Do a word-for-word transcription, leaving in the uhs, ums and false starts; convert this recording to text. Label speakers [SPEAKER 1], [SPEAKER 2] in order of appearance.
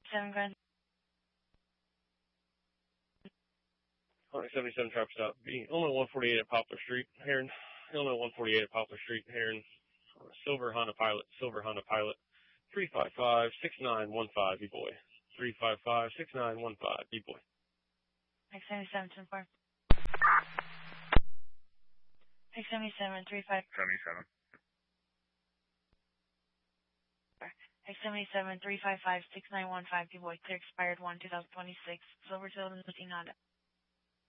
[SPEAKER 1] seven Grand.
[SPEAKER 2] Honda seventy-seven traffic stop. B. Illinois one forty-eight at Poplar Street, Heron. Illinois one forty-eight at Poplar Street, Heron. Silver Honda Pilot, Silver Honda Pilot. three five five, six nine one five, B-Boy. three five five, six nine one five, B-Boy.
[SPEAKER 1] X seventy-seven, ten four. X seventy-seven, three five.
[SPEAKER 3] seventy-seven.
[SPEAKER 1] X seventy-seven, three five five, six nine one five, B-Boy. Clear expired one, two thousand twenty-six. Silver Tilden, Honda.